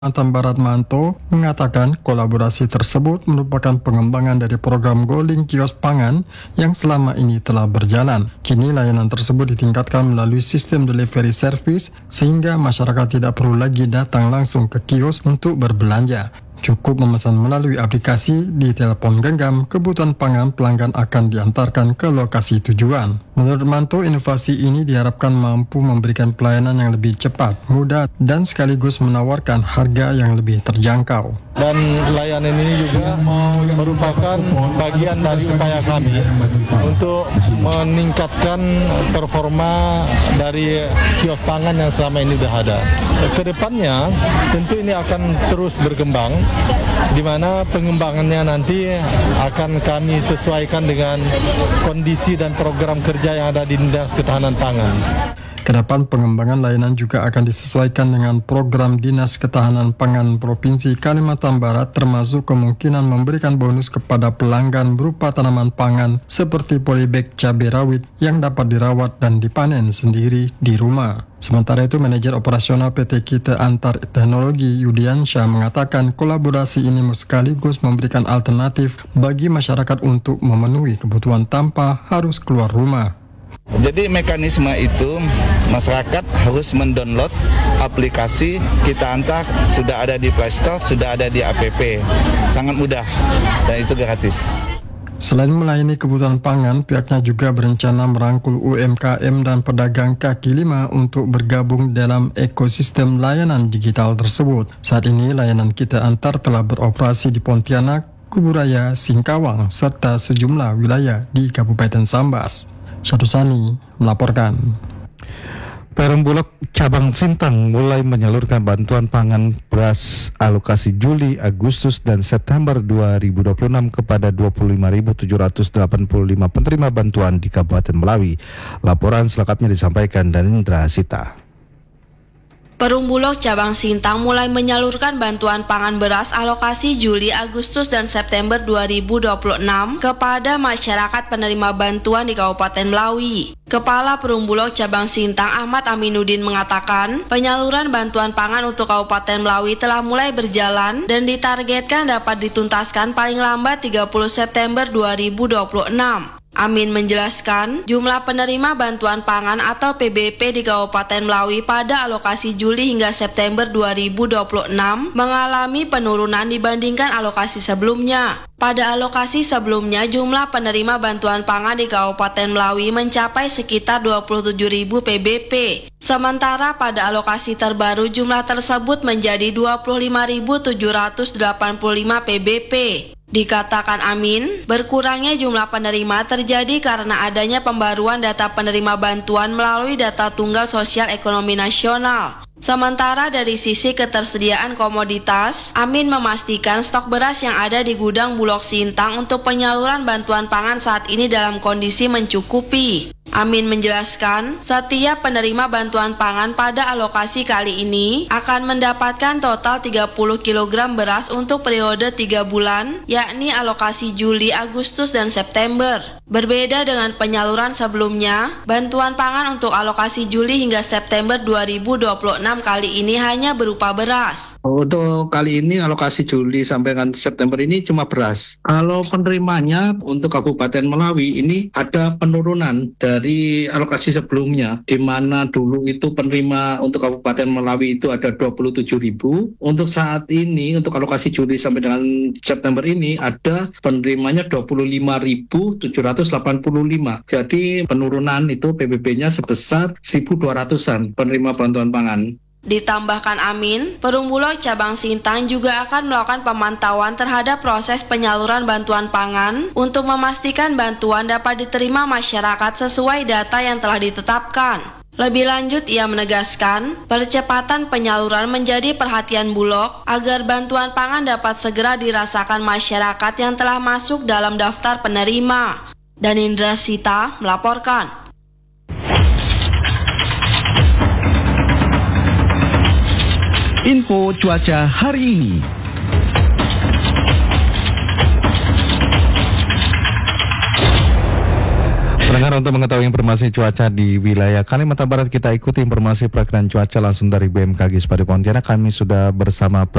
Kalimantan Barat Manto mengatakan kolaborasi tersebut merupakan pengembangan dari program Goling Kios Pangan yang selama ini telah berjalan. Kini layanan tersebut ditingkatkan melalui sistem delivery service sehingga masyarakat tidak perlu lagi datang langsung ke kios untuk berbelanja. Cukup memesan melalui aplikasi di telepon genggam, kebutuhan pangan pelanggan akan diantarkan ke lokasi tujuan. Menurut Manto, inovasi ini diharapkan mampu memberikan pelayanan yang lebih cepat, mudah, dan sekaligus menawarkan harga yang lebih terjangkau. Dan layanan ini juga merupakan bagian dari upaya kami untuk meningkatkan performa dari kios pangan yang selama ini sudah ada. Kedepannya tentu ini akan terus berkembang, di mana pengembangannya nanti akan kami sesuaikan dengan kondisi dan program kerja yang ada di Dinas Ketahanan Pangan. Kedepan pengembangan layanan juga akan disesuaikan dengan program Dinas Ketahanan Pangan Provinsi Kalimantan Barat, termasuk kemungkinan memberikan bonus kepada pelanggan berupa tanaman pangan seperti polybag cabai rawit yang dapat dirawat dan dipanen sendiri di rumah. Sementara itu, manajer operasional PT Kita Antar Teknologi Yudiansyah mengatakan kolaborasi ini sekaligus memberikan alternatif bagi masyarakat untuk memenuhi kebutuhan tanpa harus keluar rumah. Jadi mekanisme itu masyarakat harus mendownload aplikasi Kita Antar, sudah ada di Play Store, sudah ada di App. Sangat mudah dan itu gratis. Selain melayani kebutuhan pangan, pihaknya juga berencana merangkul UMKM dan pedagang kaki lima untuk bergabung dalam ekosistem layanan digital tersebut. Saat ini layanan Kita Antar telah beroperasi di Pontianak, Kuburaya, Singkawang, serta sejumlah wilayah di Kabupaten Sambas. Syatu Sani melaporkan. Perum Bulog Cabang Sintang mulai menyalurkan bantuan pangan beras alokasi Juli, Agustus, dan September 2026 kepada 25.785 penerima bantuan di Kabupaten Melawi. Laporan selengkapnya disampaikan Danindra Sita. Perum Bulog Cabang Sintang mulai menyalurkan bantuan pangan beras alokasi Juli, Agustus, dan September 2026 kepada masyarakat penerima bantuan di Kabupaten Melawi. Kepala Perum Bulog Cabang Sintang Ahmad Aminuddin mengatakan, penyaluran bantuan pangan untuk Kabupaten Melawi telah mulai berjalan dan ditargetkan dapat dituntaskan paling lambat 30 September 2026. Amin menjelaskan, jumlah penerima bantuan pangan atau PBP di Kabupaten Melawi pada alokasi Juli hingga September 2026 mengalami penurunan dibandingkan alokasi sebelumnya. Pada alokasi sebelumnya, jumlah penerima bantuan pangan di Kabupaten Melawi mencapai sekitar 27.000 PBP. Sementara pada alokasi terbaru jumlah tersebut menjadi 25.785 PBP. Dikatakan Amin, berkurangnya jumlah penerima terjadi karena adanya pembaruan data penerima bantuan melalui data tunggal sosial ekonomi nasional. Sementara dari sisi ketersediaan komoditas, Amin memastikan stok beras yang ada di gudang Bulog Sintang untuk penyaluran bantuan pangan saat ini dalam kondisi mencukupi. Amin menjelaskan, setiap penerima bantuan pangan pada alokasi kali ini akan mendapatkan total 30 kg beras untuk periode 3 bulan, yakni alokasi Juli, Agustus, dan September. Berbeda dengan penyaluran sebelumnya, bantuan pangan untuk alokasi Juli hingga September 2026 kali ini hanya berupa beras. Untuk kali ini alokasi Juli sampai dengan September ini cuma beras. Kalau penerimanya untuk Kabupaten Melawi ini ada penurunan dari alokasi sebelumnya, di mana dulu itu penerima untuk Kabupaten Melawi itu ada 27.000. Untuk saat ini untuk alokasi Juli sampai dengan September ini ada penerimanya 25.785. Jadi penurunan itu PBB-nya sebesar 1.200-an penerima bantuan pangan. Ditambahkan Amin, Perum Bulog Cabang Sintang juga akan melakukan pemantauan terhadap proses penyaluran bantuan pangan untuk memastikan bantuan dapat diterima masyarakat sesuai data yang telah ditetapkan. Lebih lanjut, ia menegaskan, percepatan penyaluran menjadi perhatian Bulog agar bantuan pangan dapat segera dirasakan masyarakat yang telah masuk dalam daftar penerima. Danindra Sita melaporkan. Info cuaca hari ini. Pendengar, untuk mengetahui informasi cuaca di wilayah Kalimantan Barat, kita ikuti informasi perakiraan cuaca langsung dari BMKG Sepadan Pontianak. Kami sudah bersama